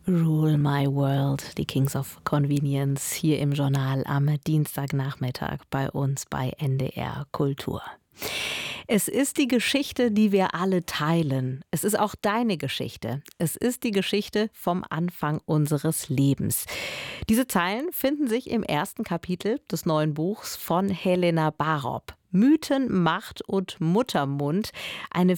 Rule My World, die Kings of Convenience, hier im Journal am Dienstagnachmittag bei uns bei NDR Kultur. Es ist die Geschichte, die wir alle teilen. Es ist auch deine Geschichte. Es ist die Geschichte vom Anfang unseres Lebens. Diese Zeilen finden sich im ersten Kapitel des neuen Buchs von Helena Barop. Mythen, Macht und Muttermund. Eine